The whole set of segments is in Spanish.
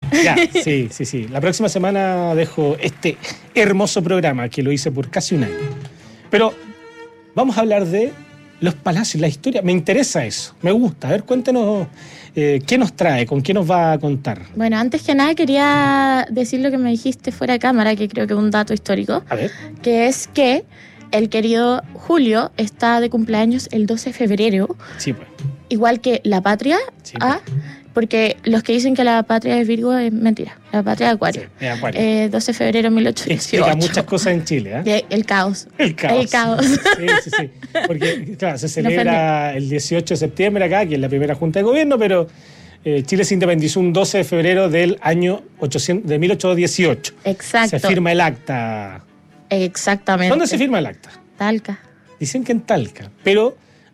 Ya, sí. La próxima semana dejo este hermoso programa que lo hice por casi un año. Pero vamos a hablar de los palacios, la historia. Me interesa eso, me gusta. A ver, cuéntenos qué nos trae, con qué nos va a contar. Bueno, antes que nada quería decir lo que me dijiste fuera de cámara, que creo que es un dato histórico. A ver. Que es que el querido Julio está de cumpleaños el 12 de febrero. Sí, pues. Igual que la patria. Sí, pues. Porque los que dicen que la patria es Virgo es mentira. La patria es Acuario. Sí, es Acuario. 12 de febrero de 1818. Explica muchas cosas en Chile, ¿eh? El caos. El caos. Sí. Porque, claro, se celebra el 18 de septiembre acá, que es la primera Junta de Gobierno, pero Chile se independizó un 12 de febrero del año 1818. Exacto. Se firma el acta. Exactamente. ¿Dónde se firma el acta? Talca. Dicen que en Talca, pero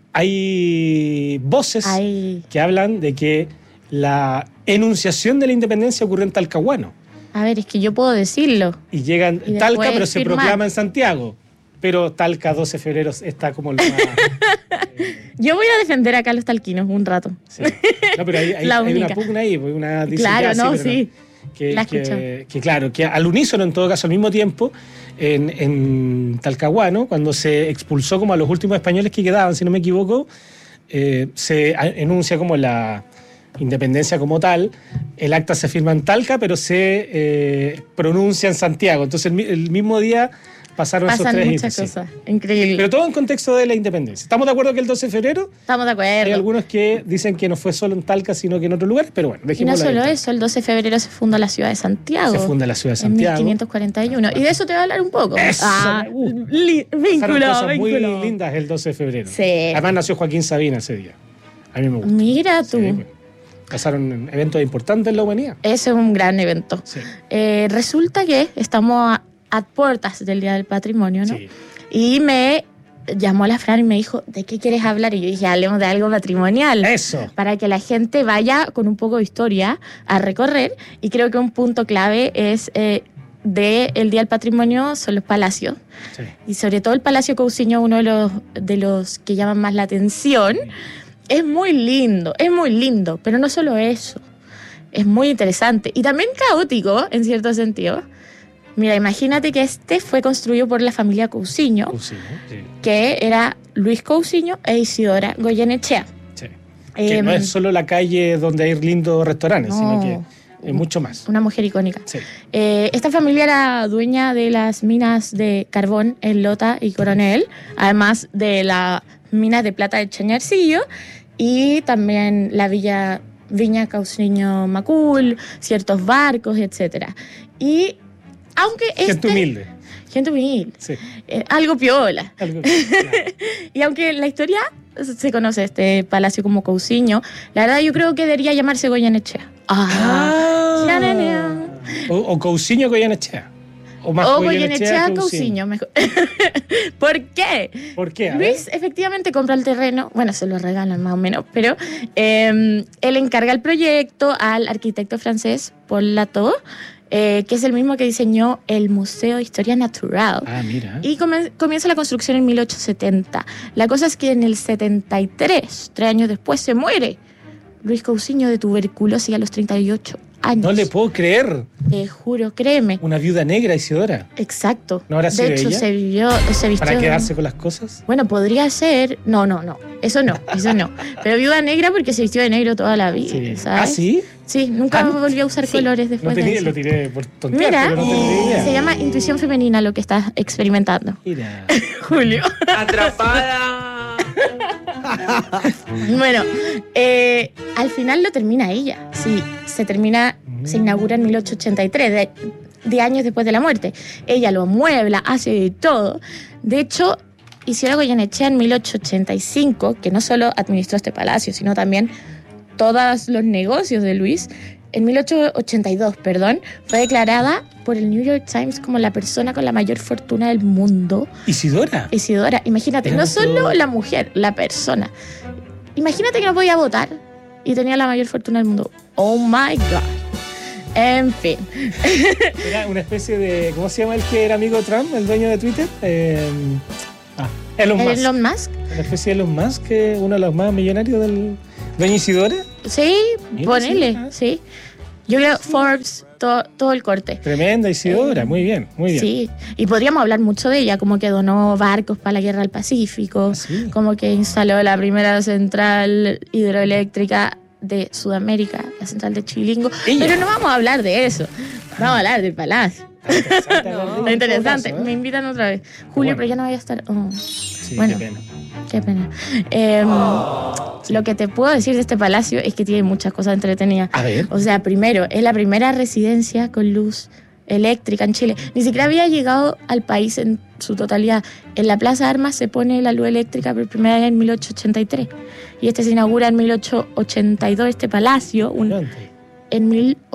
hay voces que hablan de que la enunciación de la independencia ocurrió en Talcahuano. A ver, es que yo puedo decirlo. Y llegan y Talca, pero se firmar. proclama en Santiago. Pero Talca 12 de febrero está como lo más... Yo voy a defender acá a los talquinos un rato. Sí. No, pero hay una pugna ahí, una dice claro, que no, sí. Que claro, que al unísono, en todo caso, al mismo tiempo, en Talcahuano, cuando se expulsó como a los últimos españoles que quedaban, si no me equivoco, se enuncia como la independencia como tal. El acta se firma en Talca, pero se pronuncia en Santiago. Entonces el mismo día pasan esos tres muchas cosas, increíble. Pero todo en contexto de la independencia. ¿Estamos de acuerdo que el 12 de febrero? Estamos de acuerdo. Hay algunos que dicen que no fue solo en Talca, sino que en otro lugar, pero bueno, y no solo eso, el 12 de febrero se funda la ciudad de Santiago. Se funda la ciudad de Santiago. En 1541. Y de eso te voy a hablar un poco. Eso, Vínculo. Muy lindas el 12 de febrero. Sí. Además nació Joaquín Sabina ese día. A mí me gusta. Mira tú. Sí, pues. Pasaron eventos importantes en la humanidad. Ese es un gran evento. Sí. Resulta que estamos a puertas del Día del Patrimonio, ¿no? Sí. Y me llamó la Fran y me dijo, ¿de qué quieres hablar? Y yo dije, hablemos de algo patrimonial. Eso. Para que la gente vaya con un poco de historia a recorrer. Y creo que un punto clave es del Día del Patrimonio son los palacios. Sí. Y sobre todo el Palacio Cousiño, uno de los que llaman más la atención. Es muy lindo, pero no solo eso. Es muy interesante y también caótico, en cierto sentido. Mira, imagínate que este fue construido por la familia Cousiño, Sí. que era Luis Cousiño e Isidora Goyenechea. Sí. Que no es solo la calle donde hay lindos restaurantes, no, sino que es mucho más. Una mujer icónica. Sí. Esta familia era dueña de las minas de carbón en Lota y Coronel, además de las minas de plata de Chañarcillo y también la Viña Cousiño Macul, ciertos barcos, etc. Y aunque Gente humilde. Sí. Algo piola. Claro. Y aunque la historia se conoce este palacio como Cousiño, la verdad yo creo que debería llamarse Goyenechea. O Cousiño Goyenechea. O Goyenechea Cousiño, mejor. ¿Por qué? ¿Por qué? Luis efectivamente compra el terreno, bueno, se lo regalan más o menos, pero él encarga el proyecto al arquitecto francés Paul Lateau, que es el mismo que diseñó el Museo de Historia Natural. Mira. Y comienza la construcción en 1870. La cosa es que en el 73, 3 años después, se muere Luis Cousiño de tuberculosis a los 38 años. No le puedo creer. Te juro, créeme. Una viuda negra, Isidora. Exacto. ¿No habrá sido de hecho, ella? se vistió... ¿Para quedarse con las cosas? Bueno, podría ser... No. Eso no. Pero viuda negra porque se vistió de negro toda la vida, Sí. ¿sabes? ¿Ah, sí? Sí, nunca volvió a usar colores después de eso. Lo tiré por tontear, Mira, pero no tenía idea. se llama intuición femenina lo que estás experimentando. Mira. Julio. Atrapada. Bueno, al final lo termina ella. Sí, se inaugura en 1883, 10 años después de la muerte. Ella lo amuebla, hace de todo. De hecho, Isidora Goyenechea en 1885, que no solo administró este palacio, sino también todos los negocios de Luis, en 1882, fue declarada por el New York Times como la persona con la mayor fortuna del mundo. ¿Isidora? Imagínate, no solo la mujer, la persona. Imagínate que no podía votar y tenía la mayor fortuna del mundo. Oh my God. En fin. Era una especie de... ¿Cómo se llama el que era amigo de Trump, el dueño de Twitter? Elon Musk. Elon Musk. Una especie de Elon Musk, uno de los más millonarios del... ¿Doña Isidora? Sí, Mira, ponele, sí. Yo creo Forbes, todo el corte. Tremenda Isidora, muy bien, muy bien. Sí, y podríamos hablar mucho de ella, como que donó barcos para la guerra del Pacífico, Sí. como que instaló la primera central hidroeléctrica de Sudamérica, la central de Chilingo. Ella. Pero no vamos a hablar de eso, vamos a hablar del palacio. Interesante, Interesante, en todo caso, me ¿eh? invitan otra vez. Julio, Bueno. pero ya no voy a estar... oh. Sí, Bueno. qué pena. Qué pena. Lo que te puedo decir de este palacio es que tiene muchas cosas entretenidas. A ver. O sea, primero, es la primera residencia con luz eléctrica en Chile. Ni siquiera había llegado al país en su totalidad. En la Plaza de Armas se pone la luz eléctrica por primera vez en 1883. Y este se inaugura en 1882, este palacio, en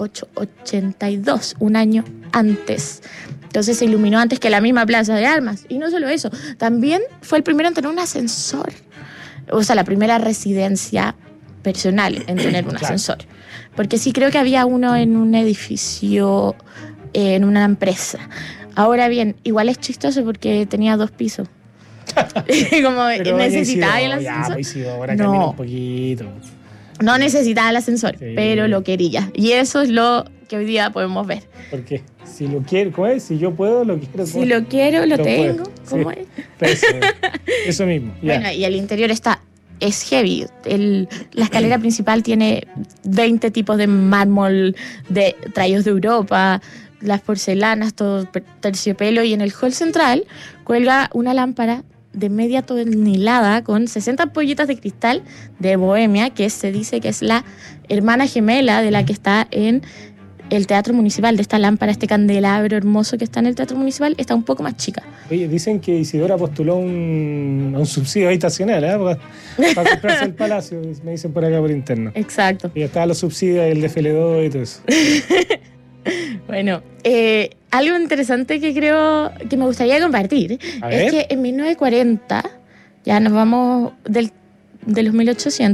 1882, un año antes. Entonces se iluminó antes que la misma Plaza de Armas. Y no solo eso, también fue el primero en tener un ascensor. O sea, la primera residencia personal en tener un Claro. ascensor. Porque sí creo que había uno en un edificio, en una empresa. Ahora bien, igual es chistoso porque tenía 2 pisos. Como Pero necesitaba el Isidora, ascensor. Ya, pues Isidora, No. camina un poquito. No necesitaba el ascensor, Sí. pero lo quería. Y eso es lo que hoy día podemos ver. Porque si lo quiero, ¿cómo es? Si yo puedo, lo quiero. Si lo quiero, lo tengo. puedo. ¿Cómo Sí. es? Eso mismo. Ya. Bueno, y el interior es heavy. La escalera principal tiene 20 tipos de mármol traídos de Europa, las porcelanas, todo terciopelo, y en el hall central cuelga una lámpara de media tonelada con 60 ampolletas de cristal de Bohemia, que se dice que es la hermana gemela de la que está en el Teatro Municipal. De esta lámpara, este candelabro hermoso que está en el Teatro Municipal, está un poco más chica. Oye, dicen que Isidora postuló a un subsidio habitacional, ¿eh? Para comprarse el palacio, me dicen por acá por interno. Exacto. Y estaban los subsidios, el de FL2 y todo eso. Bueno, algo interesante que creo que me gustaría compartir A ver. es que en 1940, ya nos vamos de los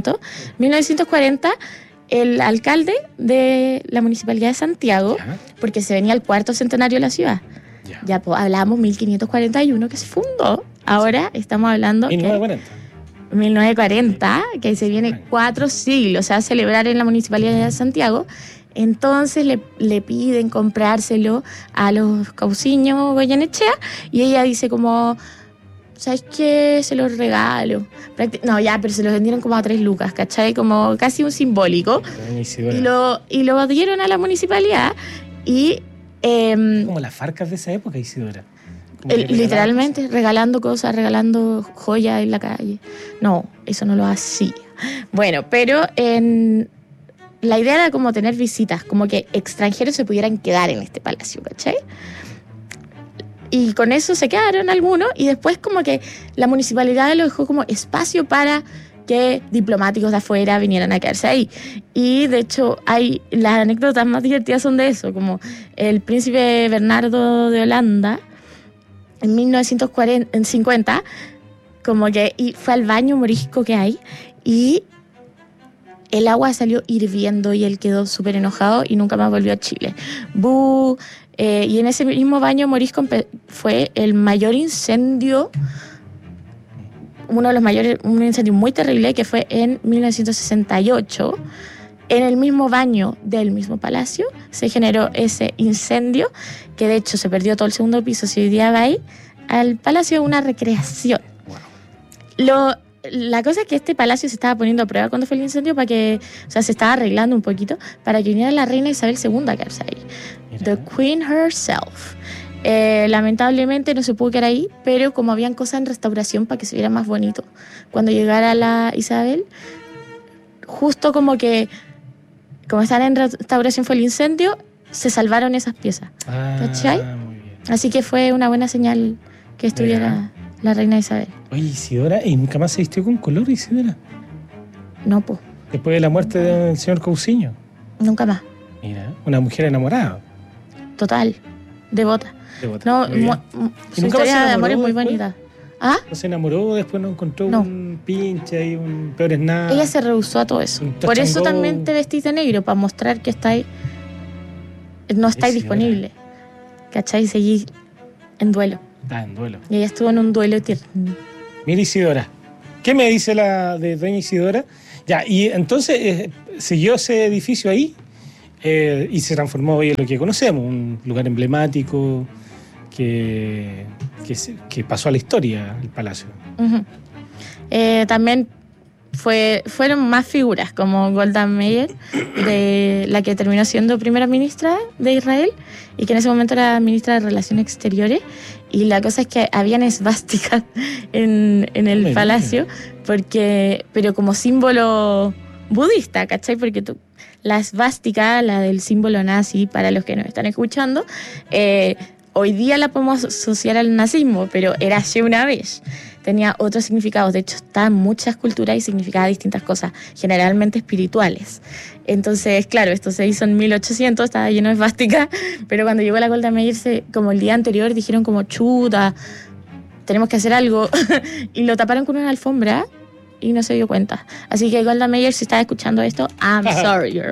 1940, el alcalde de la Municipalidad de Santiago, Ya. porque se venía el 4º centenario de la ciudad, Ya. ya hablábamos 1541 que se fundó, ahora estamos hablando que 1940. 1940, que se viene 4 siglos, se va a celebrar en la Municipalidad de Santiago. Entonces le piden comprárselo a los cauciños Goyenechea y ella dice como, ¿sabes qué? Se los regalo. No, ya, pero se los vendieron como a 3 lucas, ¿cachai? Como casi un simbólico. Doña Isidora. Y lo dieron a la municipalidad y... Como las farcas de esa época, Isidora. Como que literalmente regalando cosas, regalando joyas en la calle. No, eso no lo hacía. Bueno, pero la idea era como tener visitas, como que extranjeros se pudieran quedar en este palacio, ¿cachai? Y con eso se quedaron algunos y después como que la municipalidad lo dejó como espacio para que diplomáticos de afuera vinieran a quedarse ahí. Y de hecho las anécdotas más divertidas son de eso, como el príncipe Bernardo de Holanda en 1950 como que y fue al baño morisco que hay y el agua salió hirviendo y él quedó súper enojado y nunca más volvió a Chile. ¡Bú! Y en ese mismo baño morisco fue el mayor incendio, uno de los mayores, un incendio muy terrible que fue en 1968. En el mismo baño del mismo palacio se generó ese incendio, que de hecho se perdió todo el segundo piso. Si hoy día va ahí al palacio, una recreación. La cosa es que este palacio se estaba poniendo a prueba cuando fue el incendio para que, o sea, se estaba arreglando un poquito para que viniera la reina Isabel II a quedarse ahí. Mira. The Queen herself. Lamentablemente no se pudo quedar ahí, pero como habían cosas en restauración para que se viera más bonito, cuando llegara la Isabel, justo como estaban en restauración fue el incendio, se salvaron esas piezas. ¿Cachai? Muy bien. Así que fue una buena señal que estuviera la reina Isabel. Oye, Isidora, ¿y nunca más se vistió con color, Isidora? No, po, Después de la muerte del señor Cousiño. nunca más. Mira, una mujer enamorada. Total, devota. Devota. No, Muy bien. su ¿Y nunca más se historia de amor enamoró es muy después? bonita. ¿Ah? No se enamoró, después no encontró No. un pinche y un peor es nada. Ella se rehusó a todo eso. Un Por eso touch and go. también te vestís de negro, para mostrar que no estáis Sí, disponible. ¿Cachai? Seguís en duelo. Está en duelo. Y ella estuvo en un duelo eterno. Mira, Isidora, ¿qué me dice la de doña Isidora? Ya, y entonces siguió ese edificio ahí y se transformó hoy en lo que conocemos, un lugar emblemático que pasó a la historia, el palacio. Uh-huh. También fueron más figuras como Golda Meir, de la que terminó siendo primera ministra de Israel y que en ese momento era ministra de Relaciones Exteriores. Y la cosa es que habían esvásticas en el palacio, pero como símbolo budista, ¿cachai? Porque la esvástica, la del símbolo nazi, para los que nos están escuchando, hoy día la podemos asociar al nazismo, pero era hace una vez. Tenía otros significados. De hecho, está en muchas culturas y significaba distintas cosas, generalmente espirituales. Entonces, claro, esto se hizo en 1800, estaba lleno de esvástica, pero cuando llegó la Golda Meir, como el día anterior, dijeron como, chuta, tenemos que hacer algo, y lo taparon con una alfombra y no se dio cuenta. Así que Golda Meir, si estás escuchando esto, I'm sorry, girl.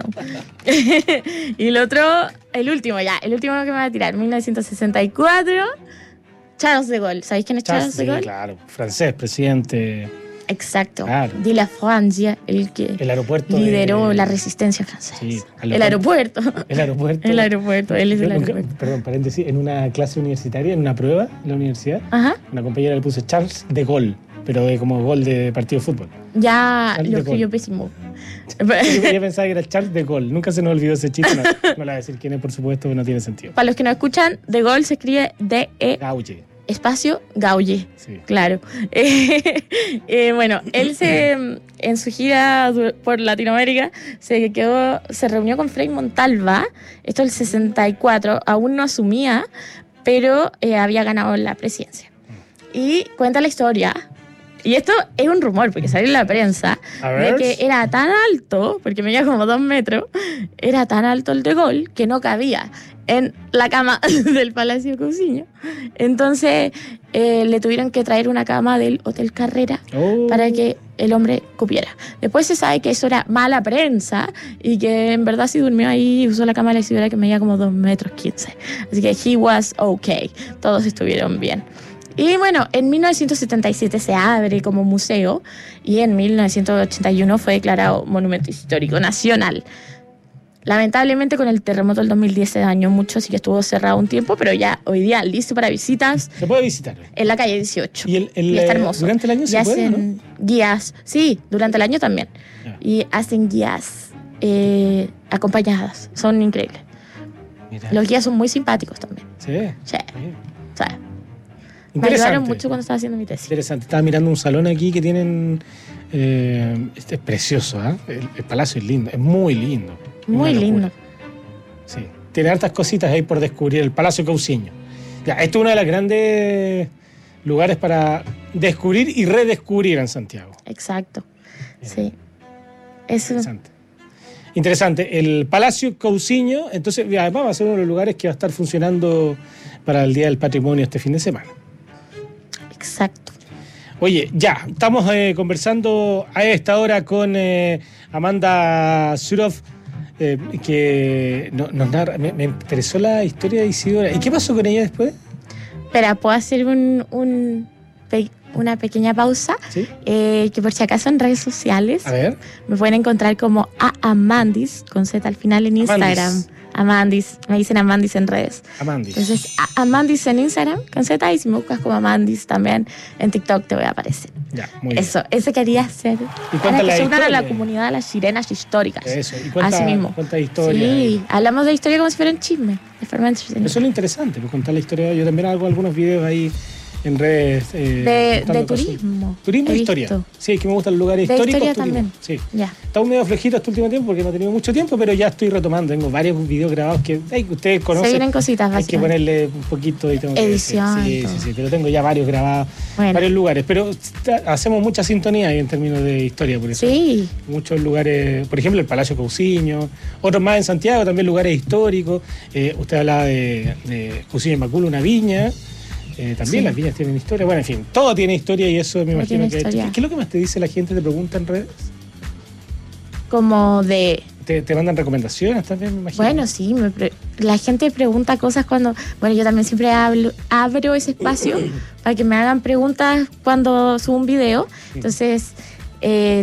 Y el último que me va a tirar, 1964... Charles de Gaulle. ¿Sabéis quién es Charles de Gaulle? Claro, francés, presidente. Exacto. Claro. De la Francia, el aeropuerto lideró la resistencia francesa. Sí, el aeropuerto. El aeropuerto. El aeropuerto, él es el aeropuerto. Perdón, paréntesis, en una clase universitaria, en una prueba en la universidad, una compañera le puso Charles de Gaulle, pero como gol de partido de fútbol. Ya lo escribió pésimo. Yo pensaba que era Charles de Gaulle. Nunca se nos olvidó ese chiste. No le voy a decir quién es, por supuesto, no tiene sentido. Para los que no escuchan, de Gaulle se escribe D-E... Espacio Gaulle, sí. Claro. Bueno, él en su gira por Latinoamérica se reunió con Frei Montalva, esto el 64, aún no asumía, pero había ganado la presidencia. Y cuenta la historia, y esto es un rumor, porque salió en la prensa, de que era tan alto, porque medía como 2 metros, era tan alto el de Gaulle que no cabía en la cama del Palacio Cousiño. Entonces le tuvieron que traer una cama del Hotel Carrera para que el hombre cupiera. Después se sabe que eso era mala prensa y que en verdad sí durmió ahí y usó la cama de la Isidora que medía como 2 metros 15. Así que he was okay. Todos estuvieron bien. Y bueno, en 1977 se abre como museo y en 1981 fue declarado Monumento Histórico Nacional. Lamentablemente con el terremoto del 2010 se dañó mucho, así que estuvo cerrado un tiempo, pero ya hoy día listo para visitas. Se puede visitar. En la calle 18. Y está hermoso. ¿Durante el año se puede, hacen guías, sí, durante el año también. Yeah. Y hacen guías acompañadas, son increíbles. Mira. Los guías son muy simpáticos también. Sí. Sí. O sea, me ayudaron mucho cuando estaba haciendo mi tesis. Interesante. Estaba mirando un salón aquí que tienen... es precioso, ¿eh? El palacio es lindo, es muy lindo. Muy lindo. Sí, tiene hartas cositas ahí por descubrir, el Palacio Cousiño. Ya, esto es uno de los grandes lugares para descubrir y redescubrir en Santiago. Exacto, sí. Interesante. El Palacio Cousiño, entonces, además va a ser uno de los lugares que va a estar funcionando para el Día del Patrimonio este fin de semana. Exacto. Oye, ya, estamos conversando a esta hora con Amanda Surov, que nos narra. Me interesó la historia de Isidora. ¿Y qué pasó con ella después? Espera, ¿puedo hacer una pequeña pausa? ¿Sí? Que por si acaso en redes sociales a ver. Me pueden encontrar como Amandis, con Z al final en Instagram. Amandis, me dicen Amandis en redes. Amandis. Entonces, Amandis en Instagram, con Z, y si me buscas como Amandis también en TikTok te voy a aparecer. Ya, muy bien. Eso quería hacer. ¿Y para que se unan a la comunidad de las sirenas históricas. Eso, y cuenta historia. Sí, hablamos de historia como si fuera un chisme. Eso es lo interesante, pues contar la historia. Yo también hago algunos videos ahí en redes. De turismo. Turismo e historia. Sí, que me gustan los lugares históricos. Historia también. Sí. Ya. Está un medio flojito este último tiempo porque no he tenido mucho tiempo, pero ya estoy retomando. Tengo varios videos grabados que ustedes conocen. Se vienen cositas básicas. Hay que ponerle un poquito y tengo edición. Sí, pero tengo ya varios grabados, varios lugares. Pero hacemos mucha sintonía ahí en términos de historia, por eso. Sí. Muchos lugares, por ejemplo, el Palacio Cousiño, otros más en Santiago, también lugares históricos. Usted hablaba de Cousiño y Macul, una viña. También las viñas tienen historia. Bueno, en fin, todo tiene historia y eso me imagino que... ¿Qué es lo que más te dice la gente? ¿Te pregunta en redes? Como de... ¿Te mandan recomendaciones también, me imagino? Bueno, sí. La gente pregunta cosas cuando... Bueno, yo también siempre abro ese espacio para que me hagan preguntas cuando subo un video. Entonces,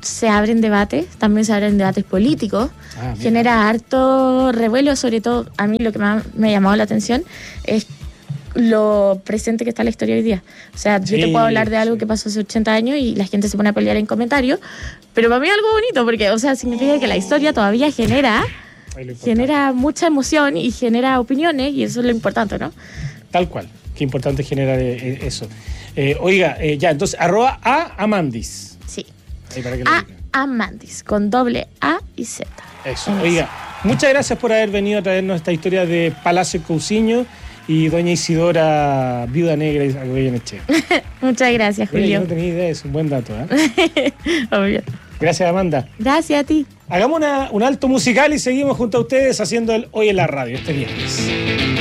se abren debates, también se abren debates políticos, genera harto revuelo, sobre todo a mí lo que más me ha llamado la atención es lo presente que está la historia hoy día. O sea, yo te puedo hablar de algo que pasó hace 80 años y la gente se pone a pelear en comentarios, pero para mí es algo bonito porque, o sea, significa que la historia todavía genera mucha emoción y genera opiniones y eso es lo importante, ¿no? Tal cual, qué importante generar eso. Oiga, ya, entonces, @Amandis. Sí. Ahí para que lo diga. Amandis, con doble A y Z. Eso, oiga, muchas gracias por haber venido a traernos esta historia de Palacio Cousiño y doña Isidora, viuda negra y Goyenechea. Muchas gracias, Julio. Yo no tenía idea, es un buen dato, Obvio. Gracias, Amanda. Gracias a ti. Hagamos un alto musical y seguimos junto a ustedes haciendo el Hoy en la Radio este viernes.